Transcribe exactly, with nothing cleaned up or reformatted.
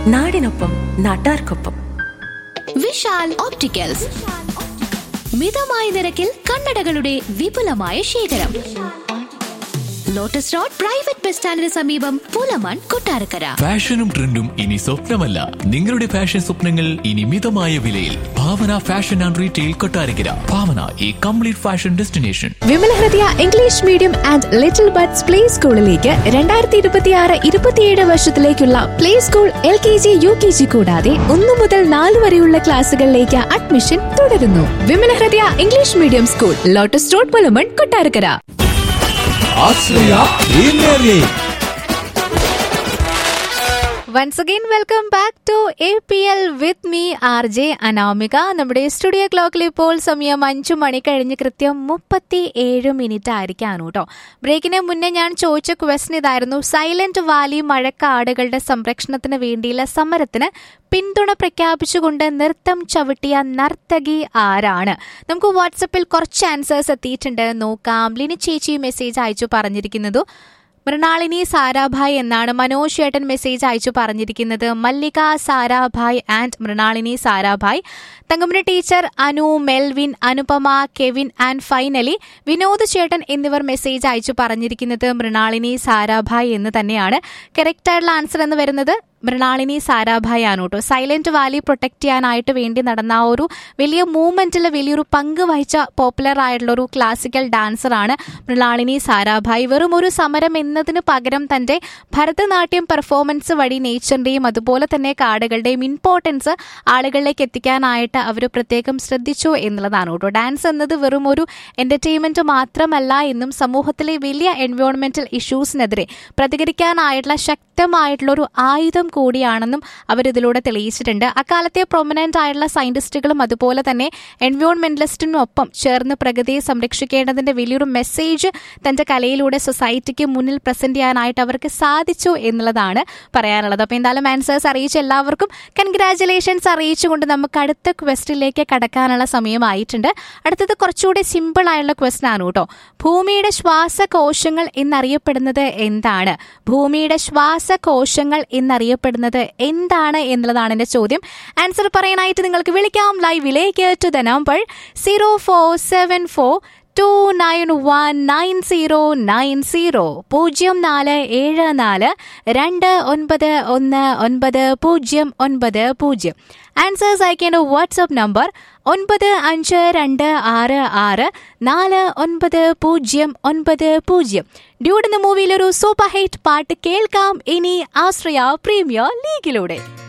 നാടിനൊപ്പം നാട്ടാർക്കൊപ്പം. വിശാൽ ഓപ്റ്റിക്കൽസ്, മിതമായ നിരക്കിൽ കണ്ണടകളുടെ വിപുലമായ ശേഖരം. ലോട്ടസ് റോഡ് പ്രൈവറ്റ് ബസ് സ്റ്റാൻഡിന് സമീപം, പൂലമാൻ, കൊട്ടാരക്കര. ഫാഷനും ട്രെൻഡും ഇനി സ്വപ്നമല്ല, നിങ്ങളുടെ ഫാഷൻ സ്വപ്നങ്ങൾ ഇനി മിതമായ വിലയിൽ. ഭാവന ഫാഷൻ ആൻഡ് റീറ്റെയിൽ, കൊട്ടാരക്കര. ഭാവന, ഈ കംപ്ലീറ്റ് ഫാഷൻ ഡെസ്റ്റിനേഷൻ. വിമല ഹൃദയ English medium and little buds play സ്കൂളിലേക്ക് രണ്ടായിരത്തി ഇരുപത്തിയാറ് ഇരുപത്തിയേഴ് വർഷത്തിലേക്കുള്ള play school L K G U K G കൂടാതെ ഒന്നു മുതൽ നാല് വരെയുള്ള ക്ലാസുകളിലേക്ക് അഡ്മിഷൻ തുടരുന്നു. വിമല ഹൃദയ English medium school, lotus road, Pulamon, Kottarakkara. Once again, welcome back to A P L with me, R J Anamika. നമ്മുടെ സ്റ്റുഡിയോ ക്ലോക്കിൽ ഇപ്പോൾ സമയം അഞ്ചു മണി കഴിഞ്ഞ് കൃത്യം മുപ്പത്തി ഏഴ് മിനിറ്റ് ആയിരിക്കാണ് കേട്ടോ. ബ്രേക്കിന് മുന്നേ ഞാൻ ചോദിച്ച ക്വസ്റ്റൻ ഇതായിരുന്നു: സൈലന്റ് വാലി മഴക്കാടുകളുടെ സംരക്ഷണത്തിന് വേണ്ടിയുള്ള സമരത്തിന് പിന്തുണ പ്രഖ്യാപിച്ചുകൊണ്ട് നൃത്തം ചവിട്ടിയ നർത്തകി ആരാണ്? നമുക്ക് വാട്സപ്പിൽ കുറച്ച് ആൻസേഴ്സ് എത്തിയിട്ടുണ്ട്, നോക്കാം. ലിനി ചേച്ചി മെസ്സേജ് അയച്ചു പറഞ്ഞിരിക്കുന്നത് മൃണാളിനി സാരാഭായ് എന്നാണ്. മനോജ് ചേട്ടൻ മെസ്സേജ് അയച്ചു പറഞ്ഞിരിക്കുന്നത് മല്ലിക Sarabhai and Mrinalini Sarabhai. Thankamani teacher, Anu, Melvin, Anupama, Kevin and finally Vinod ചേട്ടൻ എന്നിവർ മെസ്സേജ് അയച്ചു പറഞ്ഞിരിക്കുന്നത് മൃണാളിനി സാരാഭായ് എന്ന് തന്നെയാണ്. കറക്റ്റ് ആയിട്ടുള്ള ആൻസർ എന്ന് വരുന്നത് മൃണാളിനി സാരാഭായ് ആണ് കേട്ടോ. സൈലന്റ് വാലി പ്രൊട്ടക്ട് ചെയ്യാനായിട്ട് വേണ്ടി നടന്ന ആ ഒരു വലിയ മൂവ്മെന്റിൽ വലിയൊരു പങ്ക് വഹിച്ച പോപ്പുലർ ആയിട്ടുള്ള ഒരു ക്ലാസിക്കൽ ഡാൻസർ ആണ് മൃണാളിനി സാരാഭായ്. വെറും ഒരു സമരം എന്നതിന് പകരം തന്റെ ഭരതനാട്യം പെർഫോമൻസ് വഴി നേച്ചറിന്റെയും അതുപോലെ തന്നെ കാടുകളുടെയും ഇമ്പോർട്ടൻസ് ആളുകളിലേക്ക് എത്തിക്കാനായിട്ട് അവർ പ്രത്യേകം ശ്രദ്ധിച്ചു എന്നുള്ളതാണ് കേട്ടോ. ഡാൻസ് എന്നത് വെറും ഒരു എന്റർടൈൻമെന്റ് മാത്രമല്ല എന്നും സമൂഹത്തിലെ വലിയ എൻവയോൺമെന്റൽ ഇഷ്യൂസിനെതിരെ പ്രതികരിക്കാനായിട്ടുള്ള ശക്തമായിട്ടുള്ള ഒരു ആയുധം കൂടിയാണെന്നും അവരിതിലൂടെ തെളിയിച്ചിട്ടുണ്ട്. അക്കാലത്തെ പ്രൊമനന്റ് ആയിട്ടുള്ള സയന്റിസ്റ്റുകളും അതുപോലെ തന്നെ എൻവയോൺമെന്റലിസ്റ്റിനും ഒപ്പം ചേർന്ന് പ്രകൃതിയെ സംരക്ഷിക്കേണ്ടതിന്റെ വലിയൊരു മെസ്സേജ് തന്റെ കലയിലൂടെ സൊസൈറ്റിക്ക് മുന്നിൽ പ്രസന്റ് ചെയ്യാനായിട്ട് അവർക്ക് സാധിച്ചു എന്നുള്ളതാണ് പറയാനുള്ളത്. അപ്പൊ എന്തായാലും ആൻസേഴ്സ് അറിയിച്ച എല്ലാവർക്കും കൺഗ്രാറ്റുലേഷൻസ് അറിയിച്ചുകൊണ്ട് നമുക്ക് അടുത്ത ക്വസ്റ്റിലേക്ക് കടക്കാനുള്ള സമയമായിട്ടുണ്ട്. അടുത്തത് കുറച്ചുകൂടി സിമ്പിൾ ആയുള്ള ക്വസ്റ്റൻ ആണ് കേട്ടോ. ഭൂമിയുടെ ശ്വാസകോശങ്ങൾ എന്നറിയപ്പെടുന്നത് എന്താണ്? ഭൂമിയുടെ ശ്വാസകോശങ്ങൾ എന്നറിയ പ്പെടുന്നത് എന്താണ് എന്നുള്ളതാണ് എന്റെ ചോദ്യം. ആൻസർ പറയാനായിട്ട് നിങ്ങൾക്ക് വിളിക്കാം ലൈവിലേക്ക് to the number zero four seven four to nine one nine zero nine zero പൂജ്യം നാല് ഏഴ് നാല് രണ്ട് ഒൻപത് ഒന്ന് ഒൻപത് പൂജ്യം ഒൻപത് പൂജ്യം. ആൻസേഴ്സ് അയക്കേണ്ട വാട്സ്ആപ്പ് നമ്പർ ഒൻപത് അഞ്ച് രണ്ട് ആറ് ആറ് നാല് ഒൻപത് പൂജ്യം ഒൻപത് പൂജ്യം. ഡ്യൂഡ് എന്ന മൂവിയിലൊരു സൂപ്പർ ഹിറ്റ് പാട്ട് കേൾക്കാം ഇനി ആശ്രയ പ്രീമിയർ ലീഗിലൂടെ.